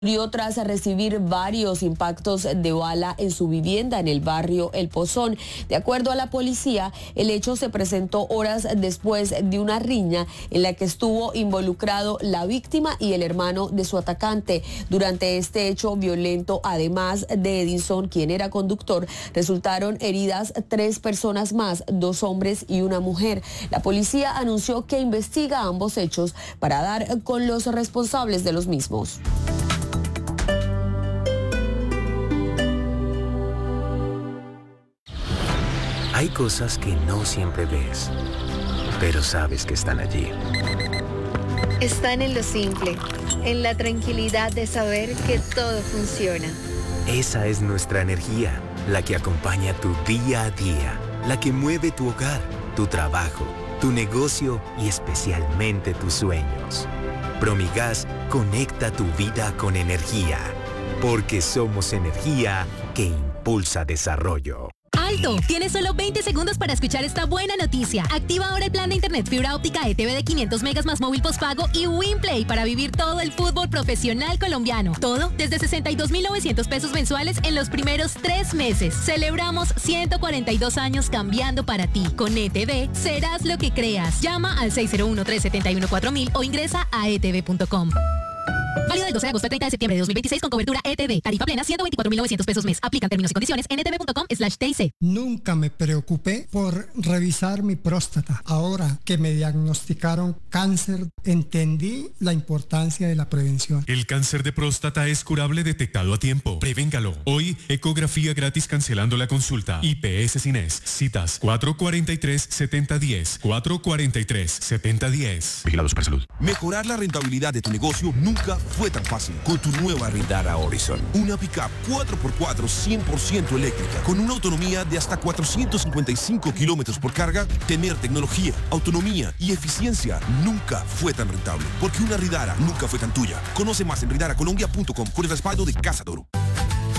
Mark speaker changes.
Speaker 1: Murió tras recibir varios impactos de bala en su vivienda en el barrio El Pozón. De acuerdo a la policía, el hecho se presentó horas después de una riña en la que estuvo involucrado la víctima y el hermano de su atacante. Durante este hecho violento, además de Edinson, quien era conductor, resultaron heridas 3 personas más, 2 hombres y una mujer. La policía anunció que investiga ambos hechos para dar con los responsables de los mismos.
Speaker 2: Hay cosas que no siempre ves, pero sabes que están allí.
Speaker 3: Están en lo simple, en la tranquilidad de saber que todo funciona.
Speaker 2: Esa es nuestra energía, la que acompaña tu día a día, la que mueve tu hogar, tu trabajo, tu negocio y especialmente tus sueños. Promigas conecta tu vida con energía, porque somos energía que impulsa desarrollo.
Speaker 4: ¡Alto! Tienes solo 20 segundos para escuchar esta buena noticia. Activa ahora el plan de internet fibra óptica ETV de 500 megas más móvil postpago y WinPlay para vivir todo el fútbol profesional colombiano. Todo desde 62.900 pesos mensuales en los primeros 3 meses. Celebramos 142 años cambiando para ti. Con ETV serás lo que creas. Llama al 601-371-4000 o ingresa a etv.com. Válido del 12 de agosto al 30 de septiembre de 2026 con cobertura ETV. Tarifa plena 124.900 pesos mes. Aplican términos y condiciones en etv.com/TIC.
Speaker 5: Nunca me preocupé por revisar mi próstata. Ahora que me diagnosticaron cáncer, entendí la importancia de la prevención.
Speaker 6: El cáncer de próstata es curable detectado a tiempo. Prevéngalo. Hoy, ecografía gratis cancelando la consulta. IPS Cines. Citas 443-7010. 443-7010.
Speaker 7: Vigilado Supersalud. Mejorar la rentabilidad de tu negocio nunca fue tan fácil con tu nueva Rindara Horizon. Una pickup 4x4 100% eléctrica con una autonomía de hasta 455 kilómetros por carga. Tener tecnología, autonomía y eficiencia nunca fue tan rentable, porque una Rindara nunca fue tan tuya. Conoce más en rindaracolombia.com con el respaldo de Casa Toro.